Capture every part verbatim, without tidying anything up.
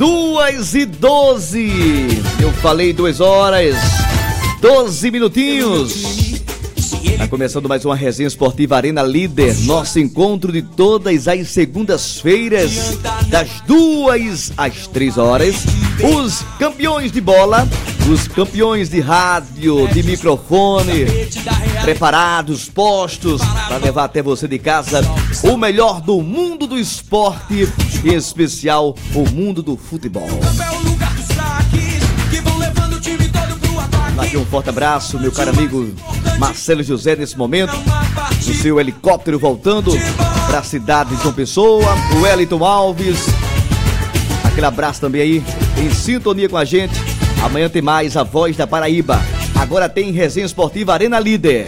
duas e doze. Eu falei duas horas, doze minutinhos. Tá começando mais uma resenha esportiva Arena Líder. Nosso encontro de todas as segundas-feiras, das duas às três horas. Os campeões de bola, os campeões de rádio, de microfone, preparados, postos, para levar até você de casa o melhor do mundo do esporte, em especial o mundo do futebol. Aqui um forte abraço, meu caro amigo Marcelo José, nesse momento, no seu helicóptero voltando para a cidade de João Pessoa, o Wellington Alves, aquele abraço também aí, em sintonia com a gente. Amanhã tem mais a Voz da Paraíba, agora tem resenha esportiva Arena Líder.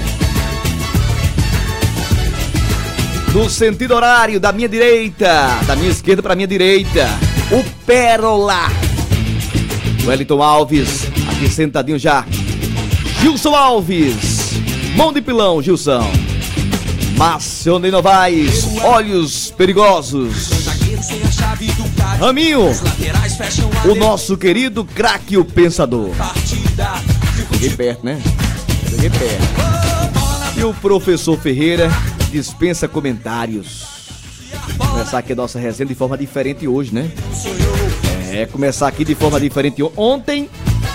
No sentido horário, da minha direita, da minha esquerda para minha direita, o Pérola, Wellington Alves, aqui sentadinho já, Gilson Alves, mão de pilão, Gilson. Marcione Novaes, olhos perigosos. Raminho, o nosso querido craque, o pensador. Cheguei perto, né? Cheguei perto. E o professor Ferreira dispensa comentários. Vou começar aqui a nossa resenha de forma diferente hoje, né? É, começar aqui de forma diferente ontem.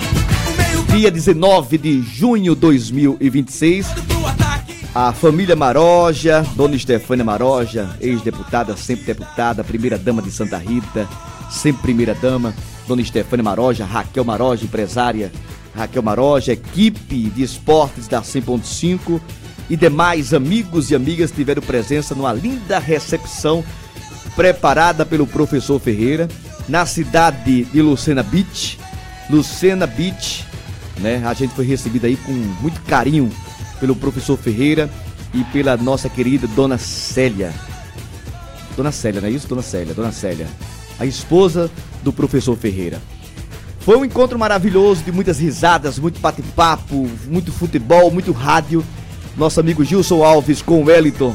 Dia dezenove de junho de dois mil e vinte e seis, a família Maroja, Dona Estefânia Maroja, ex-deputada, sempre deputada, primeira-dama de Santa Rita, sempre primeira-dama, Dona Estefânia Maroja, Raquel Maroja, empresária, Raquel Maroja, equipe de esportes da cem ponto cinco e demais amigos e amigas tiveram presença numa linda recepção preparada pelo professor Ferreira, na cidade de Lucena Beach, Lucena Beach, né? A gente foi recebido aí com muito carinho pelo professor Ferreira e pela nossa querida Dona Célia. Dona Célia, não é isso? Dona Célia, Dona Célia, a esposa do professor Ferreira. Foi um encontro maravilhoso, de muitas risadas, muito bate-papo, muito futebol, muito rádio. Nosso amigo Gilson Alves com o Wellington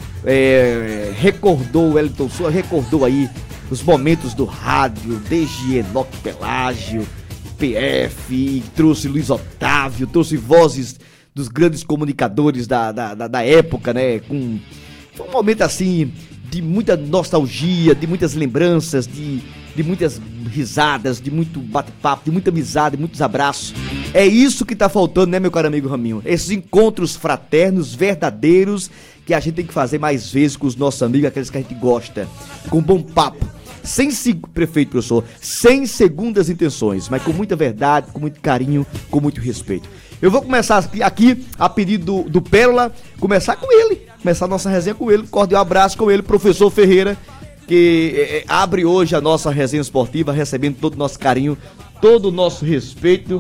é, recordou, o Wellington Sua recordou aí os momentos do rádio, desde Enoque Pelágio, P F, trouxe Luiz Otávio, trouxe vozes dos grandes comunicadores da, da, da, da época, né? Com, foi um momento assim de muita nostalgia, de muitas lembranças, de, de muitas risadas, de muito bate-papo, de muita amizade, de muitos abraços. É isso que tá faltando, né, meu caro amigo Raminho? Esses encontros fraternos, verdadeiros, que a gente tem que fazer mais vezes com os nossos amigos, aqueles que a gente gosta, com bom papo. Sem, prefeito, professor, sem segundas intenções, mas com muita verdade, com muito carinho, com muito respeito. Eu vou começar aqui, a pedido do, do Pérola, começar com ele, começar a nossa resenha com ele, um cordial abraço com ele, professor Ferreira, que é, abre hoje a nossa resenha esportiva, recebendo todo o nosso carinho, todo o nosso respeito.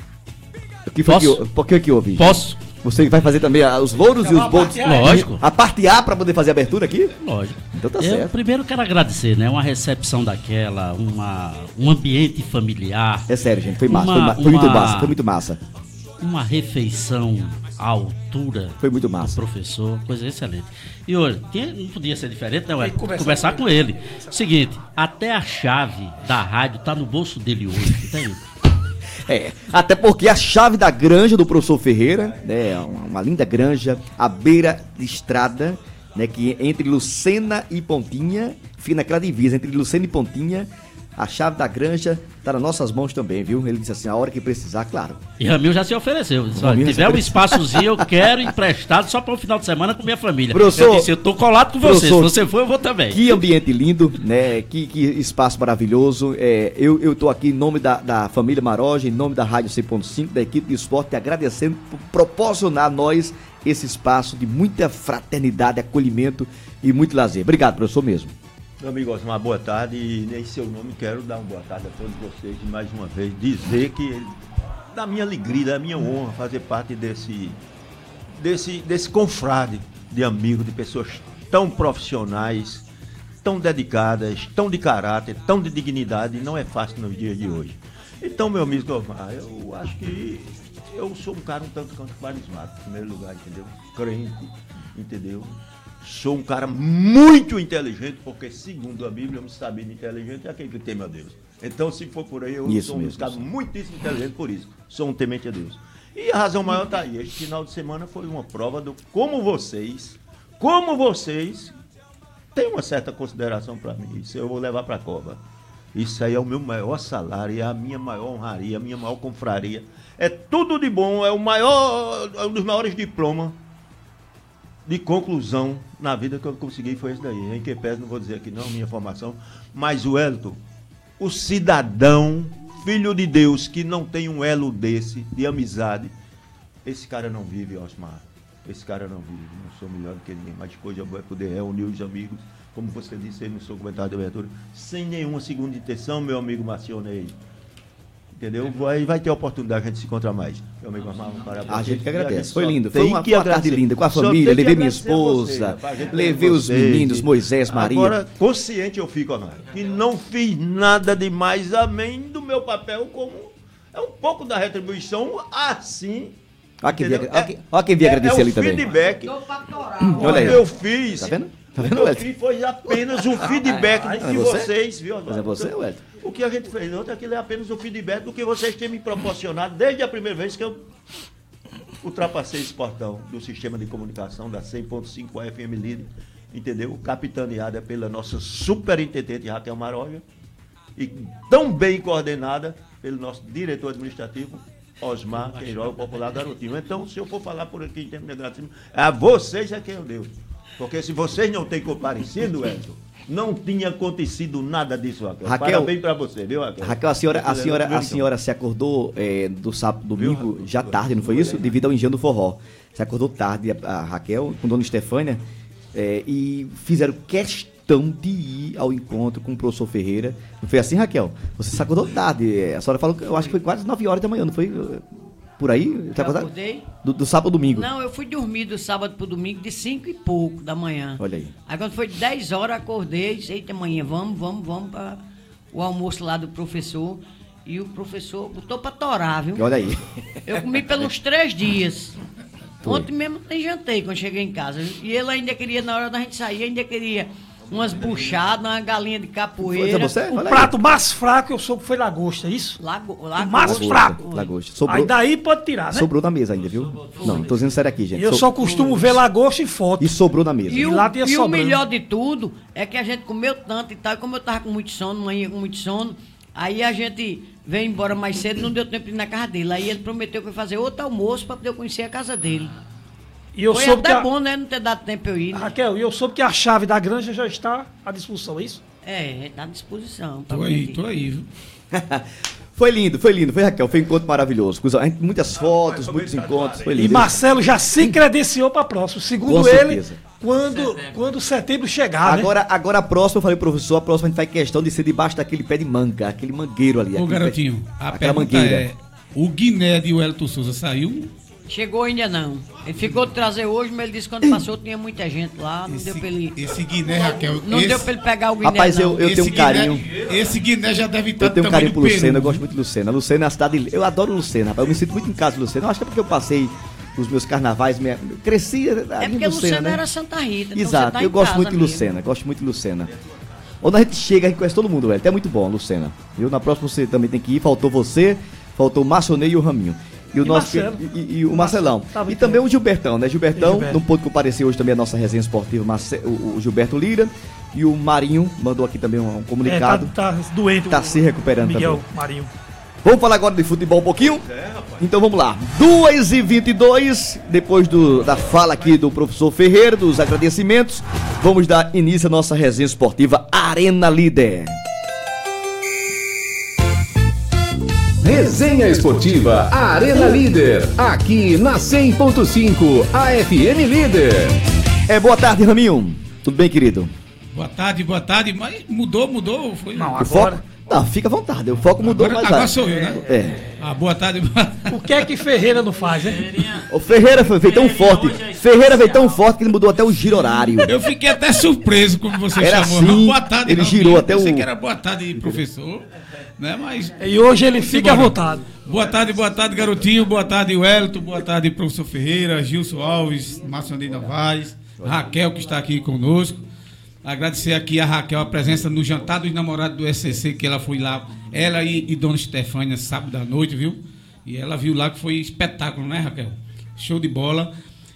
O que foi Posso? Que, por que que houve? Posso? Você vai fazer também os louros e os bolsos? Lógico. A parte A para poder fazer a abertura aqui? Lógico. Então tá Eu certo. primeiro quero agradecer, né? Uma recepção daquela, uma, um ambiente familiar. É sério, gente. Foi massa. Uma- foi, ma- foi muito uma- massa. Foi muito massa. Uma refeição à altura Foi muito do massa. professor, coisa excelente. E hoje, tinha- não podia ser diferente, não é? Conversar, conversar com ele. Seguinte, até a chave da rádio tá no bolso dele hoje, entende? É, até porque a chave da granja do professor Ferreira, né, uma, uma linda granja, à beira de estrada, né, que entre Lucena e Pontinha, fica naquela divisa, entre Lucena e Pontinha, a chave da granja tá nas nossas mãos também, viu? Ele disse assim, a hora que precisar, claro. E Ramil já se ofereceu. Disse, olha, Ramil se já tiver se um espaçozinho, eu quero emprestado só para um final de semana com minha família. Professor- eu disse, eu tô colado com você. Se Professor, você for, eu vou também. Que ambiente lindo, né? Que, que espaço maravilhoso. É, eu, eu tô aqui em nome da, da família Maroja, em nome da Rádio cem ponto cinco, da equipe de esporte, agradecendo por proporcionar a nós esse espaço de muita fraternidade, acolhimento e muito lazer. Obrigado, professor, mesmo. Meu amigo, uma boa tarde e em seu nome quero dar uma boa tarde a todos vocês e mais uma vez dizer que da minha alegria, da minha honra fazer parte desse, desse, desse confrade de amigos, de pessoas tão profissionais, tão dedicadas, tão de caráter, tão de dignidade, não é fácil nos dias de hoje. Então, meu amigo Tomar, eu acho que eu sou um cara um tanto quanto carismático, em primeiro lugar, entendeu? Crente, entendeu? sou um cara muito inteligente, porque segundo a Bíblia, um sabido inteligente é aquele que teme a Deus. Então, se for por aí, eu isso sou um mesmo, cara muitíssimo inteligente por isso. Sou um temente a Deus. E a razão maior está aí. Este final de semana foi uma prova do como vocês, como vocês, têm uma certa consideração para mim. Isso eu vou levar para a cova. Isso aí é o meu maior salário, é a minha maior honraria, a minha maior confraria. É tudo de bom, é o maior, é um dos maiores diplomas de conclusão na vida que eu consegui, foi esse daí. Em que pese, não vou dizer aqui não, minha formação, mas o Wellington, o cidadão, filho de Deus, que não tem um elo desse, de amizade, esse cara não vive, Osmar. Esse cara não vive, não sou melhor do que ninguém, mas depois já vai poder reunir os amigos, como você disse aí no seu comentário de abertura, sem nenhuma segunda intenção, meu amigo Marcionei. Entendeu? Vai, vai ter a oportunidade de a gente se encontrar mais. Meu amigo Osmar, vamos parar. A gente que agradece. Foi lindo. Foi uma, uma tarde linda com a Só família. Levei minha você, esposa, rapaz, levei os vocês, meninos, Moisés, Maria. Agora, consciente eu fico, Osmar, que não fiz nada demais, amém, do meu papel como é um pouco da retribuição, assim. Olha quem veio, olha quem, olha quem veio agradecer é, é ali também. Feedback. Olha aí. Eu fiz. Tá vendo? Tá O vendo, que eu Wellington? fiz foi apenas um feedback Ah, é. de É que você? vocês, viu? Mas é você, Wellington? O que a gente fez ontem, aquilo é apenas um feedback do que vocês têm me proporcionado desde a primeira vez que eu ultrapassei esse portão do sistema de comunicação da cem ponto cinco F M Líder, entendeu? Capitaneada pela nossa superintendente Raquel Maróvia e tão bem coordenada pelo nosso diretor administrativo, Osmar Queiroz, o popular garotinho. Então, se eu for falar por aqui em termos de agradecimento, a vocês é quem eu devo. Porque se vocês não têm comparecido, Edson, não tinha acontecido nada disso, Raquel. Raquel, parabéns pra você, viu, Raquel? Raquel, a senhora, a senhora, a senhora se acordou é, do sábado, domingo, Viu? já tarde, não foi isso? Devido ao engenho do forró. Se acordou tarde, a, a Raquel, com Dona Estefânia, é, e fizeram questão de ir ao encontro com o professor Ferreira. Não foi assim, Raquel? Você se acordou tarde. é, A senhora falou que eu acho que foi quase nove horas da manhã, não foi? Por aí? Você Eu acordou? acordei? Do, do sábado ao domingo. Não, eu fui dormir do sábado pro domingo de cinco e pouco da manhã. Olha aí. Aí quando foi dez horas, acordei, disse, eita, amanhã, vamos, vamos, vamos para o almoço lá do professor. E o professor botou para torar, viu? Olha aí. Eu comi pelos três dias. Foi. Ontem mesmo nem jantei quando cheguei em casa. E ele ainda queria, na hora da gente sair, ainda queria umas buchadas, uma galinha de capoeira. Foi você? O Olha aí. prato mais fraco eu soube que foi lagosta, é isso? Lago, O lagosta. mais Lagosta, fraco. lagosta. Sobrou, Aí daí pode tirar, né? sobrou na mesa ainda, viu? Não, tô dizendo sério aqui, gente. Eu So- só costumo ver lagosta em foto. E sobrou na mesa. E o, lá tinha e o sobrando. melhor de tudo é que a gente comeu tanto e tal, e como eu tava com muito sono, manhã com muito sono, aí a gente veio embora mais cedo, não deu tempo de ir na casa dele. Aí ele prometeu que ia fazer outro almoço para poder eu conhecer a casa dele. E eu Foi soube que até a... bom, né? Não ter dado tempo pra eu ir. Né? Raquel, e eu soube que a chave da granja já está à disposição, é isso? É, tá à disposição. pra Tô poder aí, ir. tô aí, viu? Foi lindo, foi lindo, foi Raquel, foi um encontro maravilhoso. Coisa- a gente- Muitas fotos, muitos encontros, foi E lindo. Marcelo já se credenciou para próximo. Segundo Com ele, certeza. quando, quando setembro chegar, né? Agora, agora a próxima, eu falei pro professor, a próxima a gente faz questão de ser debaixo daquele pé de manga, aquele mangueiro ali. Ô, aquele garotinho, pé- a aquela pergunta mangueira. é: o Guiné de Wellington Souza saiu? Chegou ainda não. Ele ficou de trazer hoje, mas ele disse que quando passou tinha muita gente lá, não deu Esse, pra ele. esse Guiné, Raquel. Não esse, deu pra ele pegar o Guiné. Rapaz, não. eu- eu- tenho um Guiné- carinho. Esse Guiné já deve estar Eu tenho um do carinho tamanho por do Peru, Lucena, eu gosto viu? muito de Lucena. Lucena é a cidade. Eu adoro Lucena, rapaz. Eu me sinto muito em casa de Lucena. Eu acho que é porque eu passei os meus carnavais, minha... cresci ali É em porque Lucena, Lucena né? era Santa Rita. então Exato, você tá eu em gosto casa muito de mesmo. Lucena, gosto muito de Lucena. Quando a gente chega, a gente conhece todo mundo, velho. Até muito bom, Lucena. Viu? Na próxima você também tem que ir. Faltou você, faltou o Marcionei e o Raminho. E o E nosso Marcelo. e, e- e o Marcelão. Tava E então. também o Gilbertão, né? Gilbertão, E Gilberto. não pôde comparecer hoje também a nossa resenha esportiva, Marce- o, o Gilberto Lira. E o Marinho mandou aqui também um, um É, tá, comunicado. tá doente. Tá o se recuperando Miguel também. Marinho. Vamos falar agora de futebol um pouquinho? Então vamos lá. duas e vinte e dois, depois do, da fala aqui do professor Ferreira, dos agradecimentos, vamos dar início à nossa resenha esportiva Arena Líder. Resenha Esportiva Arena Líder, aqui na cem ponto cinco, a F M Líder. É, boa tarde, Raminho. Tudo bem, querido? Boa tarde, boa tarde, mas mudou, mudou. Foi... Não, O agora, foco? Não, fica à vontade. O foco mudou, agora, mas agora vai. sou eu, né? É. Ah, boa tarde, boa tarde. o que é que Ferreira não faz, né? O Ferreira foi, veio tão forte. Ferreira veio tão forte que ele mudou até o giro horário. Eu fiquei até surpreso como você Era chamou. assim, Não, boa tarde, ele não, girou eu até pensei o- que era boa tarde, professor. Né? Mas. E hoje ele fica à Simbora. vontade. Boa tarde, boa tarde, garotinho. Boa tarde, Wellington. Boa tarde, professor Ferreira, Gilson Alves, Marcionei Novaes. Raquel, que está aqui conosco. Agradecer aqui a Raquel a presença no jantar dos namorados do S C C, que ela foi lá, ela e, e Dona Estefânia, sábado à noite, viu? E ela viu lá que foi espetáculo, né, Raquel? Show de bola.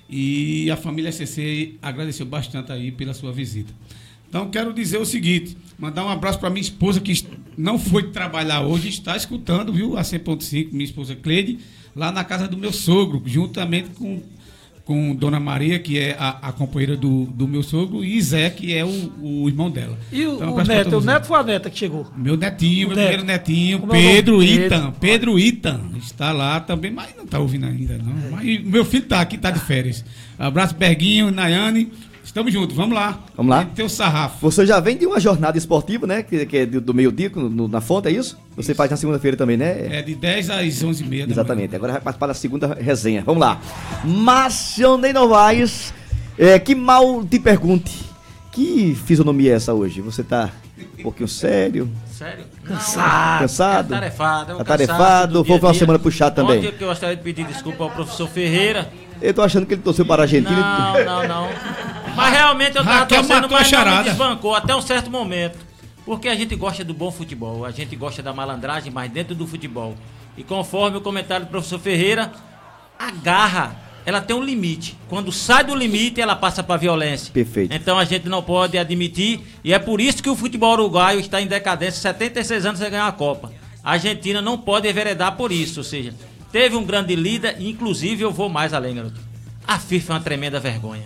E a família S C C agradeceu bastante aí pela sua visita. Então, quero dizer o seguinte, mandar um abraço para minha esposa, que não foi trabalhar hoje, está escutando, viu? A cem ponto cinco, minha esposa Cleide, lá na casa do meu sogro, juntamente com... com Dona Maria, que é a, a companheira do, do meu sogro, e Zé, que é o, o irmão dela. E o, então, o neto, o neto foi a neta que chegou? Meu netinho, o meu neto. primeiro netinho, Como é Pedro Pedro. Itan. Pedro Itan está lá também, mas não está ouvindo ainda, não. É. Mas meu filho está aqui, está de férias. Abraço, Berguinho, Nayane. Estamos juntos, vamos lá. Vamos lá. Tem o sarrafo. Você já vem de uma jornada esportiva, né? Que, que é do, do meio-dia no- na fonte, é isso? Você faz na segunda-feira também, né? É de dez às onze e meia. Exatamente. Agora vai participar da segunda resenha. Vamos lá. Marcionei Novaes, é, que mal te pergunte. Que fisionomia é essa hoje? Você tá um pouquinho sério? Sério? Cansado. Cansado? Atarefado. é um Atarefado. cansaço do Foi dia a uma dia. semana puxada também. Ontem que eu gostaria de pedir desculpa ao professor Ferreira. Eu tô achando que ele torceu para a Argentina. Não, não, não. Mas realmente eu tava Raquel torcendo, matou a mas não me charada. desbancou até um certo momento. Porque a gente gosta do bom futebol, a gente gosta da malandragem, mas dentro do futebol. E conforme o comentário do professor Ferreira, a garra, ela tem um limite. Quando sai do limite, ela passa para violência. Perfeito. Então a gente não pode admitir, e é por isso que o futebol uruguaio está em decadência, setenta e seis anos sem ganhar a Copa. A Argentina não pode enveredar por isso, ou seja, teve um grande líder, inclusive eu vou mais além, garoto. A FIFA é uma tremenda vergonha.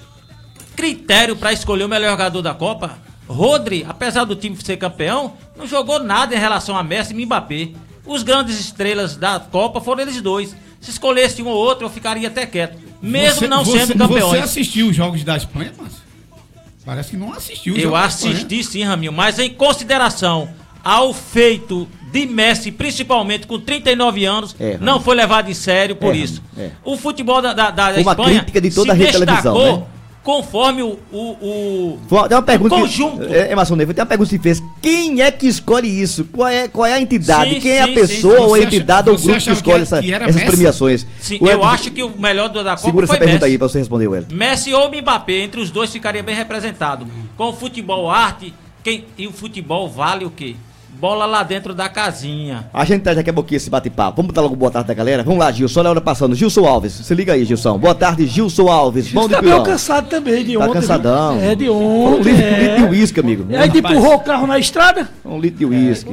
Critério para escolher o melhor jogador da Copa, Rodri, apesar do time ser campeão, não jogou nada em relação a Messi e Mbappé. Os grandes estrelas da Copa foram eles dois. Se escolhesse um ou outro, eu ficaria até quieto. Mesmo Você- não você- sendo campeões. Você assistiu os jogos da Espanha, Márcio? Parece que não assistiu os Eu jogos da Espanha. assisti sim, Raminho, mas em consideração ao feito de Messi, principalmente com trinta e nove anos, É, não foi levado em sério por É, isso. é. O futebol da, da, da Foi uma Espanha crítica de toda se a rede de televisão, destacou né? conforme o, o, o, Foi- Tem uma pergunta o que, conjunto. é, Emerson Ney, tem uma pergunta que fez. Quem é que escolhe isso? Qual é, qual é a entidade? Sim, Quem é a sim, pessoa sim, sim. ou a Você entidade acha- ou você grupo que achava escolhe que essa- era- que era essas Messi? premiações? Sim, O eu Elton- acho que o melhor do- da Copa Segura foi essa pergunta Messi. aí pra você responder, Wellington. Messi ou Mbappé, entre os dois ficaria bem representado. Com o futebol arte, quem, e o futebol vale o quê? Bola lá dentro da casinha. A gente tá daqui a pouquinho esse bate-papo. Vamos botar logo boa tarde da galera? Vamos lá, Gilson. Olha a hora passando. Gilson Alves. Se liga aí, Gilson. Boa tarde, Gilson Alves. Bom de Tá meio pilão. cansado também de Tá ontem. viu? cansadão. É, de Um ontem. litro, um é. litro de uísque, amigo. E aí te empurrou o carro na estrada? Um litro de uísque.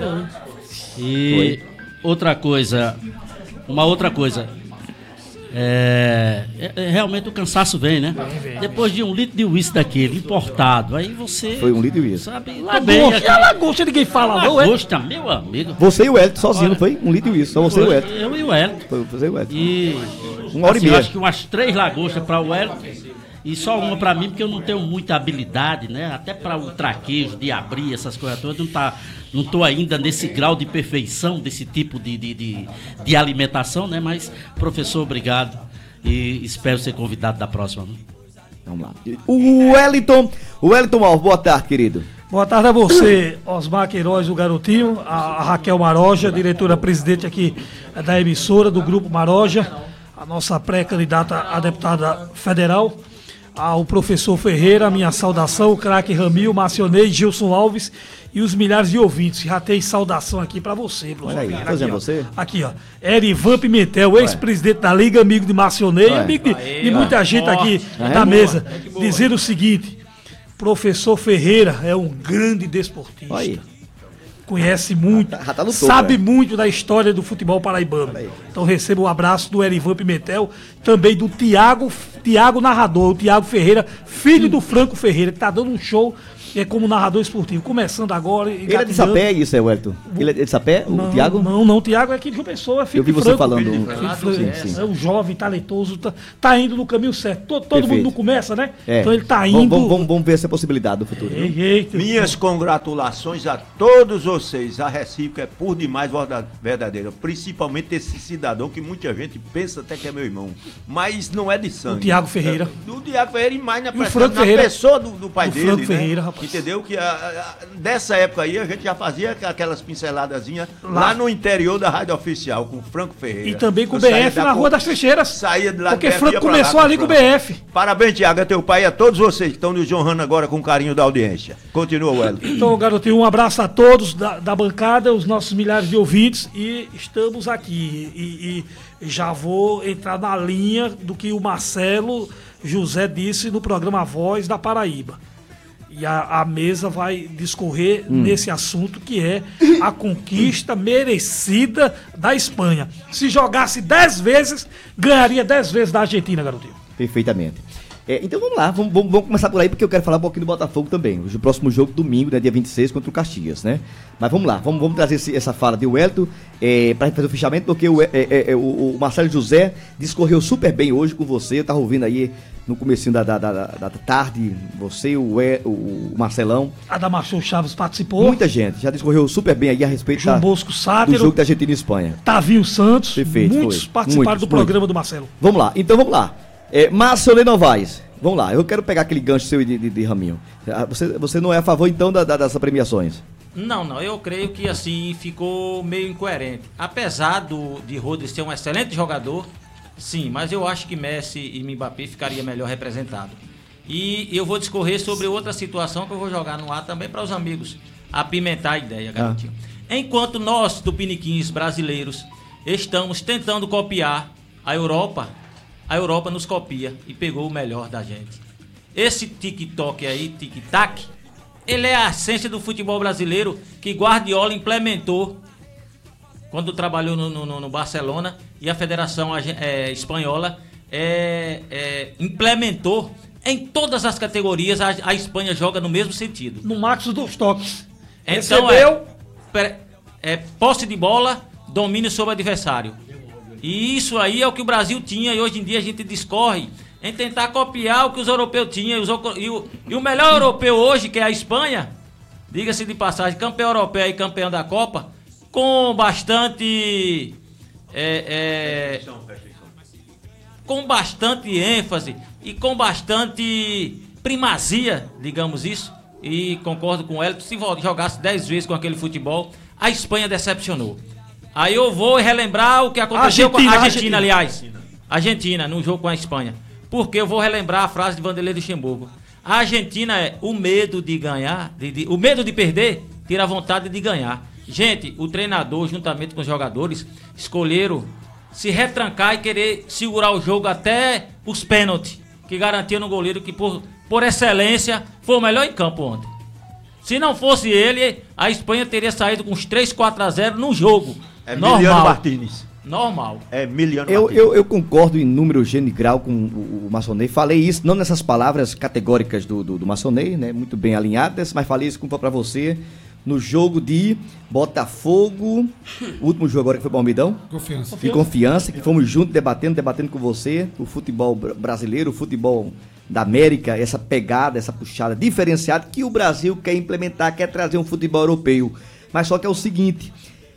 E outra coisa, uma outra coisa. É, é- é, realmente o cansaço vem, né? Depois de um litro de uísque daquele importado, aí você. Foi um litro de uísque. Sabe, também Lagosta, aqui- e a lagosta ninguém fala, não é? Lagosta, meu amigo. Você e o Wellington sozinho, não foi? Um litro de uísque. Só você e o Foi Wellington. eu e o Hélio. Foi você e o Wellington. E Uma hora e assim, eu meia. acho que umas três lagostas para o Hélio e só uma para mim, porque eu não tenho muita habilidade, né? Até para o traquejo, de abrir essas coisas todas, não tá, não tô ainda nesse grau de perfeição desse tipo de, de, de, de alimentação, né? Mas, professor, obrigado e espero ser convidado da próxima. Né? Vamos lá. O Wellington. O Wellington Alves, boa tarde, querido. Boa tarde a você, Osmar Queiroz, o garotinho, a a Raquel Maroja, diretora-presidente aqui da emissora do Grupo Maroja, a nossa pré-candidata a deputada federal, ao professor Ferreira, minha saudação, o craque Ramil, Marcionei, Gilson Alves e os milhares de ouvintes. Já tem saudação aqui pra você, professor. Olha aí, Ferreira. tô dizendo Aqui, ó. você. Aqui, ó. Erivan Pimentel, ex-presidente da Liga, amigo de Marcionei, Ué. amigo de, Aí, de muita ó. gente Ó. aqui É, da boa. mesa, dizendo o seguinte: professor Ferreira é um grande desportista. Olha aí. Conhece muito, Já tá no topo, sabe é. muito da história do futebol paraibano. Então recebo um abraço do Erivan Pimentel, também do Tiago, Tiago narrador, o Tiago Ferreira, filho do Franco Ferreira, que tá dando um show é, como narrador esportivo. Começando agora. Ele é de Sapé, isso é, Wellington? Ele é de Sapé, o Não, Thiago? Não, não, o Tiago é aqui de João Pessoa, é filho Eu vi de você Franco. falando. Filho de Sim, Franco. sim, sim. É um jovem, talentoso, tá, tá indo no caminho certo. Todo, todo Perfeito. mundo não começa, né? É. Então ele tá Vamos- indo. Vamos, vamos, vamos ver essa possibilidade do futuro. viu? Eita. Minhas congratulações a todos vocês. A recíproca é por demais verda- verdadeira. Principalmente esse cidadão que muita gente pensa até que é meu irmão. Mas não é de sangue. O Tiago Ferreira. Do Tiago Ferreira e mais na, o pessoa- Franco na Ferreira. pessoa do, do pai O dele. Franco né? Ferreira, rapaz. Entendeu? Que a, a, dessa época aí a gente já fazia aquelas pinceladazinhas lá, lá no interior da Rádio Oficial, com o Franco Ferreira. E também com o Eu B F na Rua das Trincheiras. Saía de lá. Porque Franco começou ali com o B F. Parabéns, Tiago, a teu pai e a todos vocês que estão nos honrando agora com o carinho da audiência. Continua, Wellington. Então, garotinho, um abraço a todos da, da bancada, os nossos milhares de ouvintes, e estamos aqui. E, e já vou entrar na linha do que o Marcelo José disse no programa Voz da Paraíba. E a, a mesa vai discorrer hum. nesse assunto, que é a conquista merecida da Espanha. Se jogasse dez vezes, ganharia dez vezes da Argentina, garotinho. Perfeitamente. É, então vamos lá, vamos, vamos, vamos começar por aí, porque eu quero falar um pouquinho do Botafogo também. Hoje, o próximo jogo, domingo, né, dia vinte e seis, contra o Caxias, né? Mas vamos lá, vamos, vamos trazer esse, essa fala de Wellington é, para fazer o fechamento, porque o, é, é, o, o Marcelo José discorreu super bem hoje com você. Eu tava ouvindo aí no comecinho da, da, da, da tarde, você, o, e, o, o Marcelão. Adamastor Chaves participou. Muita gente, já discorreu super bem aí a respeito João da, Bosco Sátiro, do jogo da Argentina e Espanha. Tavinho Santos, perfeito, muitos foi. participaram muitos, do programa muitos. do Marcelo. Vamos lá, então vamos lá. É, Márcio Novaes, vamos lá, eu quero pegar aquele gancho seu de, de, de Raminho. Você, você não é a favor então da, da, das premiações? Não, não, eu creio que assim ficou meio incoerente. Apesar do, de Rodri ser um excelente jogador, sim, mas eu acho que Messi e Mbappé ficaria melhor representado. E eu vou discorrer sobre outra situação que eu vou jogar no ar também para os amigos apimentar a ideia, garotinho. Ah. Enquanto nós, tupiniquins brasileiros, estamos tentando copiar a Europa, a Europa nos copia e pegou o melhor da gente. Esse tic-toc aí, tic-tac, ele é a essência do futebol brasileiro que Guardiola implementou quando trabalhou no, no, no Barcelona, e a Federação é, Espanhola é, é, implementou em todas as categorias. A, a Espanha joga no mesmo sentido. No máximo dos toques. Então Recebeu... é, é posse de bola, domínio sobre o adversário. E isso aí é o que o Brasil tinha, e hoje em dia a gente discorre em tentar copiar o que os europeus tinham. E, os, e, o, e o melhor europeu hoje, que é a Espanha, diga-se de passagem, campeão europeu e campeão da Copa, com bastante é, é, com bastante ênfase e com bastante primazia, digamos isso, e concordo com o Hélio, se jogasse dez vezes com aquele futebol, a Espanha decepcionou. Aí eu vou relembrar o que aconteceu Argentina, com a Argentina, Argentina, aliás, Argentina, no jogo com a Espanha, porque eu vou relembrar a frase de Vanderlei Luxemburgo. A Argentina é o medo de ganhar, de, de, o medo de perder tira a vontade de ganhar. Gente, o treinador, juntamente com os jogadores, escolheram se retrancar e querer segurar o jogo até os pênaltis, que garantiram no goleiro que, por, por excelência, foi o melhor em campo ontem. Se não fosse ele, a Espanha teria saído com uns três, quatro a zero no jogo. É Emiliano Martínez. Normal. É Emiliano eu, Martínez. Eu, eu concordo em número, gênero e grau com o, o Maçonei. Falei isso, não nessas palavras categóricas do, do, do Maçonei, né? Muito bem alinhadas, mas falei isso como para você no jogo de Botafogo, o último jogo agora que foi para o Almidão. Confiança. De Confiança, que fomos juntos debatendo, debatendo com você, o futebol brasileiro, o futebol da América, essa pegada, essa puxada diferenciada que o Brasil quer implementar, quer trazer um futebol europeu. Mas só que é o seguinte,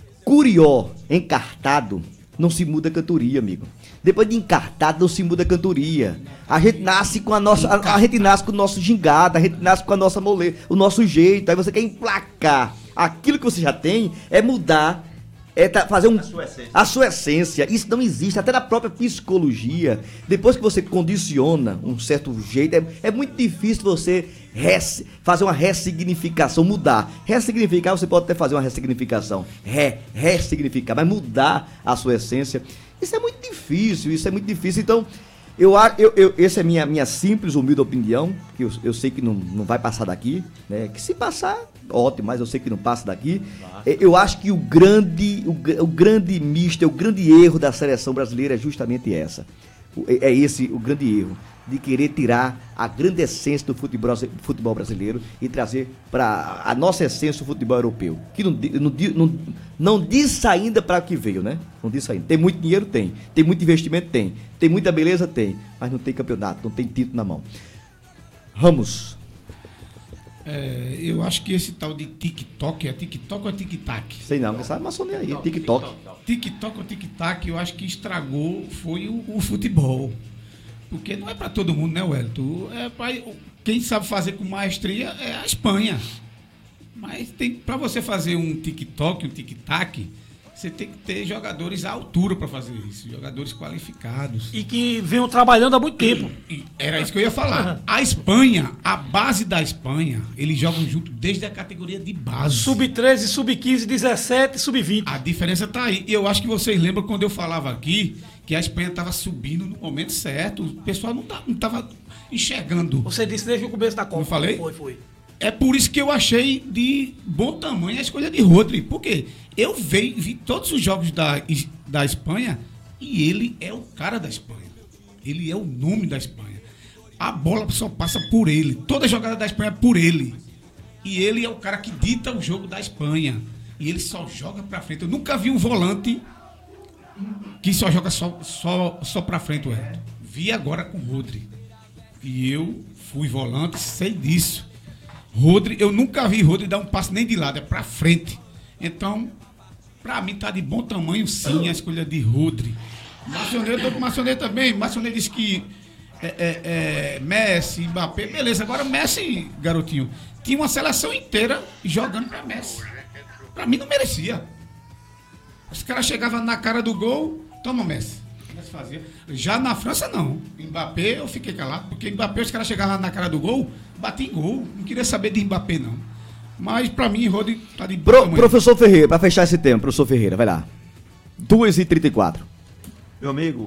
Curió encartado não se muda a cantoria, amigo. Depois de encartado não se muda a cantoria. A gente nasce com a nossa, a, a gente nasce com o nosso gingado, a gente nasce com a nossa moleza, o nosso jeito. Aí você quer emplacar aquilo que você já tem, é mudar, é tá, fazer um, a sua, a sua essência. Isso não existe, até na própria psicologia. Depois que você condiciona um certo jeito, é, é muito difícil você res, fazer uma ressignificação, mudar. Ressignificar, você pode até fazer uma ressignificação, re, ressignificar, mas mudar a sua essência, isso é muito difícil, isso é muito difícil. Então, eu, eu, eu, essa é a minha, minha simples, humilde opinião, que eu, eu sei que não, não vai passar daqui, né? Que se passar, ótimo, mas eu sei que não passa daqui. Eu acho que o grande, o, o grande misto, o grande erro da seleção brasileira é justamente essa. É esse o grande erro, de querer tirar a grande essência do futebol, futebol brasileiro e trazer para a nossa essência o futebol europeu. Que não, não, não, não disse ainda para o que veio, né? Não disse ainda. Tem muito dinheiro? Tem. Tem muito investimento? Tem. Tem muita beleza? Tem. Mas não tem campeonato, não tem título na mão. Ramos. É, eu acho que esse tal de TikTok, é TikTok ou é tic-tac? Sei não, você sabe maçoneia aí, TikTok. TikTok ou tic-tac, eu acho que estragou foi o, o futebol. Porque não é para todo mundo, né, Wellington? É pra, quem sabe fazer com maestria é a Espanha. Mas tem para você fazer um tic-toc, um tic-tac, você tem que ter jogadores à altura para fazer isso, jogadores qualificados. E que venham trabalhando há muito tempo. E era isso que eu ia falar. A Espanha, a base da Espanha, eles jogam junto desde a categoria de base. sub treze, sub quinze, dezessete, sub vinte. A diferença tá aí. E eu acho que vocês lembram quando eu falava aqui que a Espanha estava subindo no momento certo. O pessoal não, tá, não tava enxergando. Você disse desde o começo da Copa. Não falei? Foi, foi. É por isso que eu achei de bom tamanho a escolha de Rodri. Por quê? Eu vi, vi todos os jogos da, da Espanha e ele é o cara da Espanha. Ele é o nome da Espanha. A bola só passa por ele. Toda jogada da Espanha é por ele. E ele é o cara que dita o jogo da Espanha. E ele só joga pra frente. Eu nunca vi um volante que só joga só, só, só pra frente, o Everton. Vi agora com o Rodri. E eu fui volante, sei disso. Rodri, eu nunca vi Rodri dar um passe nem de lado, é pra frente. Então, pra mim tá de bom tamanho sim a escolha de Rodri. Marcionei, eu tô com o Marcionei também. Marcionei disse que é, é, é, Messi, Mbappé, beleza. Agora Messi, garotinho, tinha uma seleção inteira jogando pra Messi. Pra mim não merecia. Os caras chegavam na cara do gol, toma Messi. Fazia. Já na França não. Mbappé eu fiquei calado, porque Mbappé os caras chegavam na cara do gol, bati em gol. Não queria saber de Mbappé não. Mas pra mim, Rodri tá de Pro, Professor Ferreira, pra fechar esse tema, professor Ferreira, vai lá. duas e trinta e quatro. Meu amigo,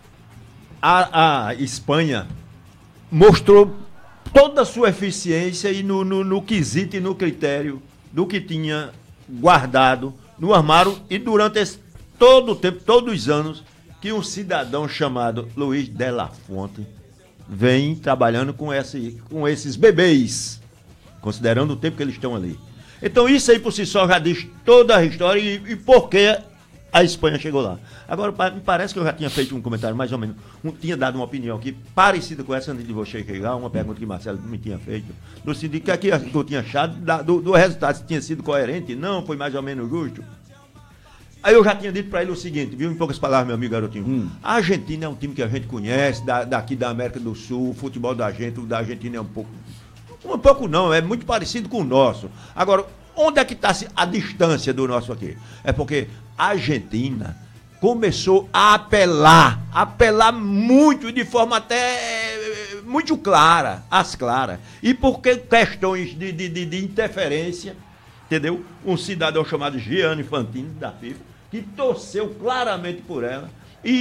a, a Espanha mostrou toda a sua eficiência e no, no, no quesito e no critério do que tinha guardado no armário e durante esse, todo o tempo, todos os anos, que um cidadão chamado Luiz de la Fuente vem trabalhando com, esse, com esses bebês, considerando o tempo que eles estão ali. Então isso aí por si só já diz toda a história e, e por que a Espanha chegou lá. Agora, me parece que eu já tinha feito um comentário, mais ou menos, um, tinha dado uma opinião aqui, parecida com essa antes de você chegar, uma pergunta que Marcelo me tinha feito, no sentido que aqui que eu tinha achado da, do, do resultado, se tinha sido coerente, não, foi mais ou menos justo. Aí eu já tinha dito para ele o seguinte, viu, em poucas palavras, meu amigo garotinho. Hum. A Argentina é um time que a gente conhece, da, daqui da América do Sul, o futebol da gente, o da Argentina é um pouco... Um pouco não, é muito parecido com o nosso. Agora, onde é que está a distância do nosso aqui? É porque a Argentina começou a apelar, apelar muito, de forma até muito clara, às claras. E por questões de, de, de, de interferência, entendeu? Um cidadão chamado Gianni Infantino, da FIFA, que torceu claramente por ela.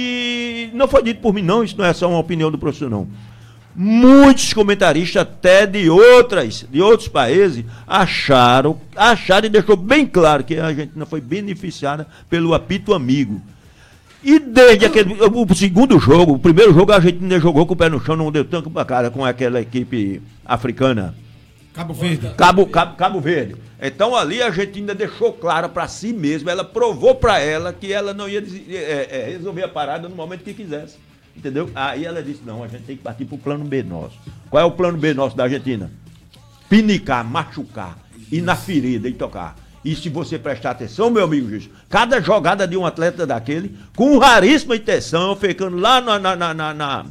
E não foi dito por mim, não, isso não é só uma opinião do professor, não. Muitos comentaristas, até de outras, de outros países, acharam, acharam e deixou bem claro que a Argentina foi beneficiada pelo apito amigo. E desde aquele, o segundo jogo, o primeiro jogo, a Argentina jogou com o pé no chão, não deu tanto pra cara com aquela equipe africana. Cabo Verde. Cabo, Cabo, Cabo Verde. Então ali a Argentina deixou claro para si mesma, ela provou para ela que ela não ia é, é, resolver a parada no momento que quisesse. Entendeu? Aí ela disse, não, a gente tem que partir para o plano B nosso. Qual é o plano B nosso da Argentina? Pinicar, machucar, ir na ferida e tocar. E se você prestar atenção, meu amigo Gilson, cada jogada de um atleta daquele, com raríssima intenção, ficando lá na... na, na, na, na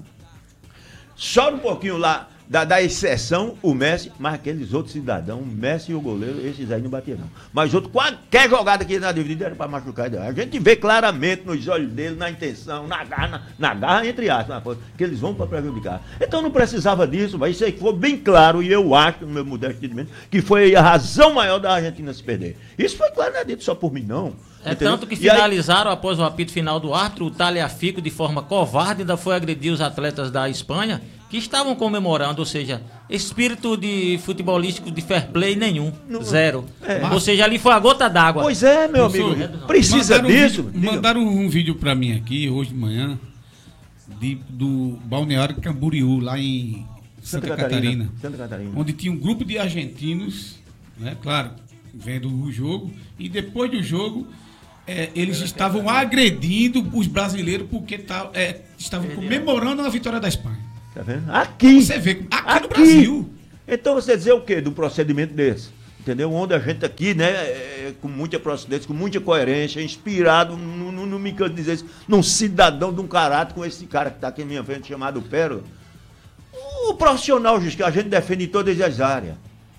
só um pouquinho lá da, da exceção, o Messi, mas aqueles outros cidadãos, o Messi e o goleiro, esses aí não batiam não. Mas outro, qualquer jogada que ele na dividida era para machucar. A gente vê claramente nos olhos dele, na intenção, na garra, na, na garra entre aspas, que eles vão para prejudicar. Então não precisava disso, mas isso aí foi bem claro, e eu acho, no meu modesto entendimento, que foi a razão maior da Argentina se perder. Isso foi claro, não é dito só por mim, não. É entendeu? tanto que E aí- finalizaram após o apito final do árbitro, o Tagliafico, de forma covarde, ainda foi agredir os atletas da Espanha, que estavam comemorando, ou seja, espírito de futebolístico de fair play nenhum, zero. É. Ou seja, ali foi a gota d'água. Pois é, meu amigo, Professor, precisa mandaram um disso. vídeo- Diga. mandaram um vídeo pra mim aqui, hoje de manhã, de, do Balneário Camboriú, lá em Santa, Catarina, Santa Catarina. onde tinha um grupo de argentinos, né, claro, vendo o jogo, e depois do jogo, é, eles estavam agredindo os brasileiros porque tá, é, estavam comemorando a vitória da Espanha. Tá vendo? Aqui. Você vê, aqui, no Brasil. Então você dizer o quê de um procedimento desse? Entendeu? Onde a gente aqui, né, é, com muita procedência, com muita coerência, inspirado, não, não, não me canso de dizer isso, num cidadão de um caráter com esse cara que está aqui à minha frente, chamado Pérola. O profissional que a gente defende em todas as áreas.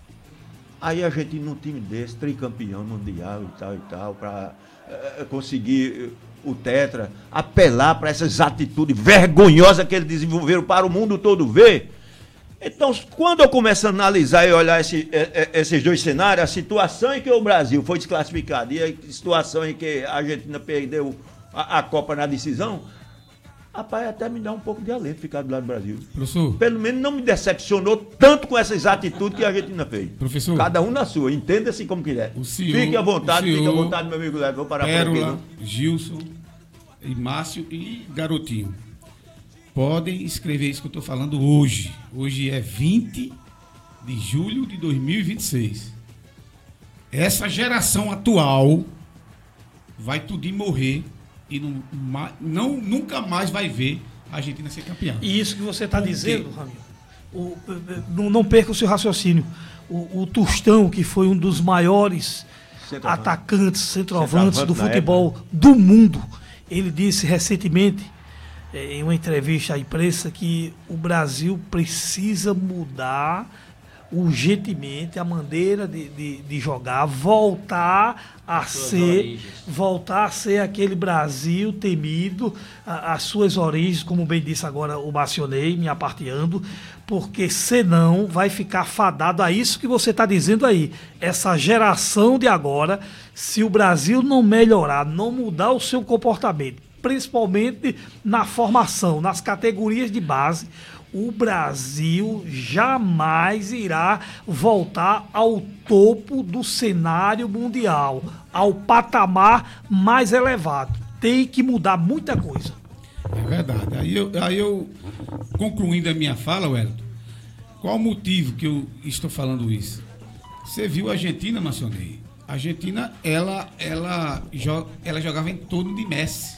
Aí a gente num time desse, tricampeão mundial e tal e tal, para uh, conseguir uh, o tetra, apelar para essas atitudes vergonhosas que eles desenvolveram para o mundo todo ver. Então, quando eu começo a analisar e olhar esse, esses dois cenários, a situação em que o Brasil foi desclassificado e a situação em que a Argentina perdeu a, a Copa na decisão, rapaz, até me dá um pouco de alento ficar do lado do Brasil. Professor. Pelo menos não me decepcionou tanto com essas atitudes que a Argentina fez. Professor. Cada um na sua, entenda-se como quiser. O senhor, fique à vontade, senhor, fique à vontade, meu amigo Léo. Vou parar Pérola, por aqui. Não? Gilson, e Márcio e Garotinho. Podem escrever isso que eu estou falando hoje. Hoje é vinte de julho de dois mil e vinte e seis. Essa geração atual vai tudo morrer e não, não, nunca mais vai ver a Argentina ser campeã. E isso que você está dizendo, Ramiro, o, não, não perca o seu raciocínio. O, o Tostão, que foi um dos maiores Centroavante. atacantes, centroavantes do futebol época. do mundo, ele disse recentemente, em uma entrevista à imprensa, que o Brasil precisa mudar urgentemente a maneira de, de, de jogar, voltar a ser origens. voltar a ser aquele Brasil temido, a, as suas origens, como bem disse agora o Marcionei, me aparteando, porque senão vai ficar fadado a isso que você está dizendo aí. Essa geração de agora, se o Brasil não melhorar, não mudar o seu comportamento, principalmente na formação, nas categorias de base, o Brasil jamais irá voltar ao topo do cenário mundial, ao patamar mais elevado. Tem que mudar muita coisa. É verdade. Aí eu, aí eu concluindo a minha fala, Wellington, qual o motivo que eu estou falando isso? Você viu a Argentina, Marcionei? A Argentina, ela, ela, joga, ela jogava em torno de Messi.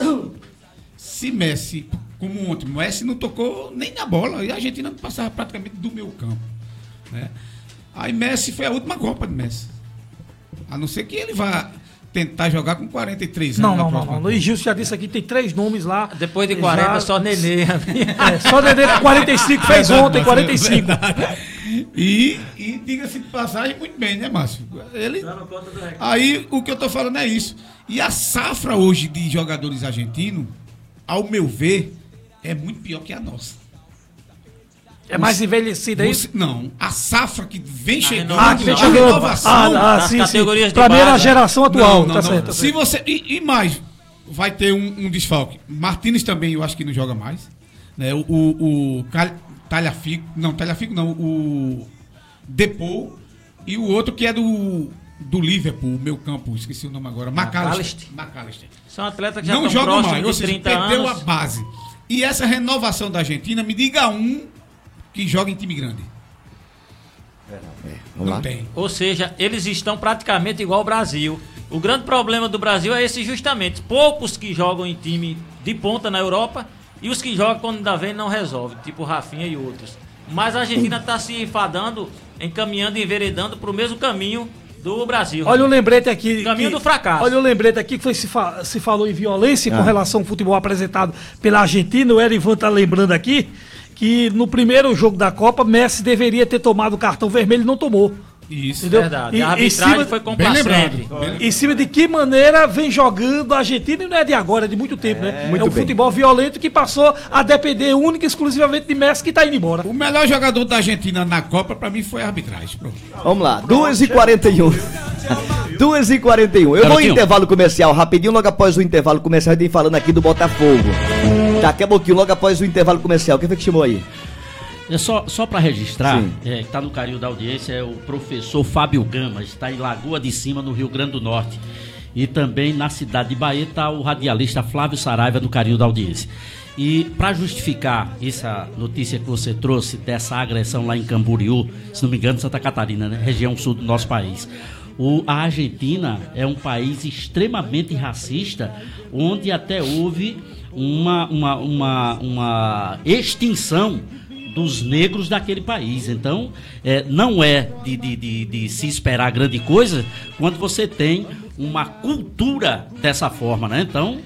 Se Messi, como ontem, Messi não tocou nem na bola, e a Argentina passava praticamente do meu campo, né? Aí Messi foi a última Copa de Messi. A não ser que ele vá tentar jogar com quarenta e três anos. Não, não, não, não. Luiz Gilson já disse aqui, tem três nomes lá. Depois de quarenta, já... só Nenê. É, só Nenê com quarenta e cinco, fez é ontem, quarenta e cinco. E, e diga-se de passagem, muito bem, né, Márcio? Ele... Aí o que eu tô falando é isso. E a safra hoje de jogadores argentinos, ao meu ver, é muito pior que a nossa. É mais envelhecida aí? Não, a safra que vem chegando, ah, que vem chegando. A renovação ah, ah, sim, categorias sim. Pra mim era a geração atual. Não, não, tá não. certo, Se você, e, e mais, vai ter um, um desfalque. Martínez também, eu acho que não joga mais. Né? O, o, o Cal, Talhafico, não, Talhafico não, o Depou e o outro que é do, do Liverpool, o meu campo, esqueci o nome agora, McAllister. McAllister. São atletas que já não estão jogam próximos mais, de ou seja, trinta perdeu anos. a base. E essa renovação da Argentina, me diga um que joga em time grande. É, vamos não lá. tem. Ou seja, eles estão praticamente igual ao Brasil. O grande problema do Brasil é esse justamente. Poucos que jogam em time de ponta na Europa e os que jogam quando ainda vem não resolve, tipo Rafinha e outros. Mas a Argentina está se enfadando, encaminhando e enveredando para o mesmo caminho do Brasil. Olha o lembrete aqui. Caminho que, do fracasso. Olha o lembrete aqui que foi, se, fa, se falou em violência ah. com relação ao futebol apresentado pela Argentina. O Erivan está lembrando aqui que no primeiro jogo da Copa, Messi deveria ter tomado o cartão vermelho e não tomou. Isso, entendeu? Verdade. E, a arbitragem cima, foi complacente. Em cima de que maneira vem jogando a Argentina, e não é de agora, é de muito tempo, é, né? Muito é um bem. futebol violento que passou a depender única e exclusivamente de Messi, que está indo embora. O melhor jogador da Argentina na Copa, pra mim, foi a arbitragem. Pronto. Vamos lá, duas e quarenta e um. duas e quarenta e um. Eu vou em intervalo comercial rapidinho, logo após o intervalo comercial, a gente falando aqui do Botafogo. Daqui a pouquinho, logo após o intervalo comercial. Quem foi que chamou aí? É só, só para registrar, é, que está no carinho da audiência, é o professor Fábio Gama, está em Lagoa de Cima, no Rio Grande do Norte. E também na cidade de Bahia está o radialista Flávio Saraiva, no carinho da audiência. E para justificar essa notícia que você trouxe dessa agressão lá em Camboriú, se não me engano, Santa Catarina, né? Região sul do nosso país. O, a Argentina é um país extremamente racista, onde até houve uma, uma, uma, uma extinção dos negros daquele país. Então, é, não é de, de, de, de se esperar grande coisa quando você tem uma cultura dessa forma, né? Então,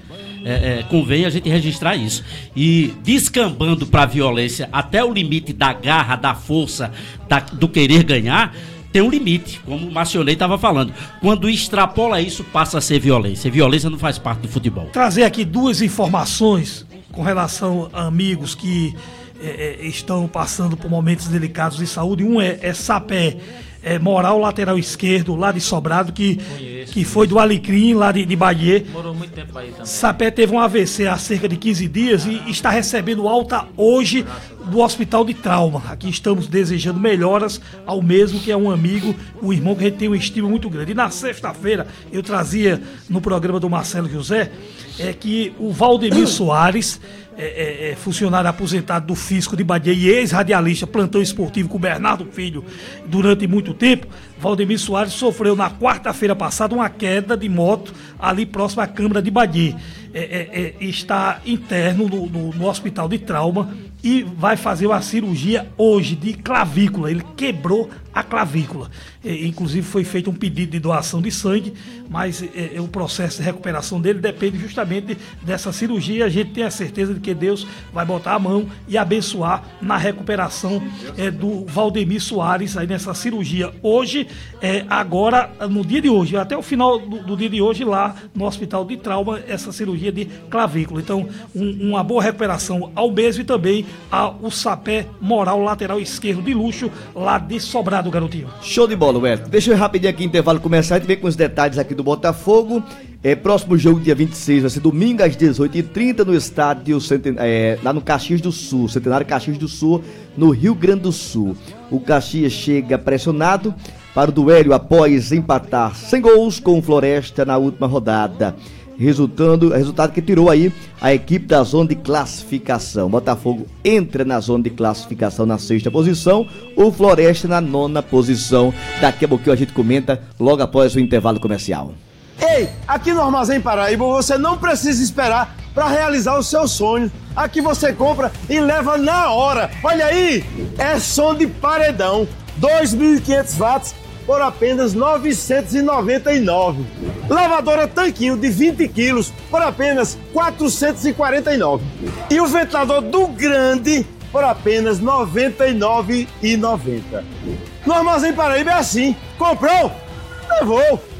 é, é, convém a gente registrar isso. E descambando para a violência até o limite da garra, da força, da, do querer ganhar, tem um limite, como o Marcionei estava falando. Quando extrapola isso, passa a ser violência. E violência não faz parte do futebol. Trazer aqui duas informações com relação a amigos que é, é, estão passando por momentos delicados de saúde. Um é, é Sapé é, Moral, lateral esquerdo, lá de Sobrado, que, que foi do Alecrim, lá de, de Bahia. Demorou muito tempo aí também. Sapé teve um A V C há cerca de quinze dias e está recebendo alta hoje do Hospital de Trauma. Aqui estamos desejando melhoras ao mesmo, que é um amigo, um irmão que a gente tem uma estima muito grande. E na sexta-feira eu trazia no programa do Marcelo José é que o Valdemir Soares, é, é, é, funcionário aposentado do Fisco de Bahia e ex-radialista, plantão esportivo com Bernardo Filho durante muito tempo, Valdemir Soares sofreu na quarta-feira passada uma queda de moto ali próximo à Câmara de Bahia. É, é, é, está interno no, no, no Hospital de Trauma e vai fazer uma cirurgia hoje de clavícula. Ele quebrou a clavícula. É, inclusive foi feito um pedido de doação de sangue, mas é, é, o processo de recuperação dele depende justamente dessa cirurgia. A gente tem a certeza de que Deus vai botar a mão e abençoar na recuperação é, do Valdemir Soares aí nessa cirurgia. Hoje, é, agora, no dia de hoje, até o final do, do dia de hoje lá no Hospital de Trauma, essa cirurgia de clavícula. Então, um, uma boa recuperação ao mesmo e também ao Sapé Moral, lateral esquerdo de luxo, lá de Sobrado, garotinho. Show de bola, Wellington. Deixa eu rapidinho aqui, intervalo começar, a gente vem com os detalhes aqui do Botafogo. É, próximo jogo, dia vinte e seis, vai ser domingo às dezoito e trinta no estádio, é, lá no Caxias do Sul, Centenário Caxias do Sul, no Rio Grande do Sul. O Caxias chega pressionado para o duelo após empatar sem gols com o Floresta na última rodada. Resultando, resultado que tirou aí a equipe da zona de classificação. Botafogo entra na zona de classificação na sexta posição, o Floresta na nona posição. Daqui a pouquinho a gente comenta logo após o intervalo comercial. Ei, aqui no Armazém Paraíba você não precisa esperar para realizar o seu sonho. Aqui você compra e leva na hora. Olha aí, é som de paredão, dois mil e quinhentos watts por apenas novecentos e noventa e nove. Lavadora Tanquinho de vinte quilos por apenas quatrocentos e quarenta e nove. E o ventilador do Grande por apenas noventa e nove reais e noventa centavos. No Armazém Paraíba é assim, comprou, levou.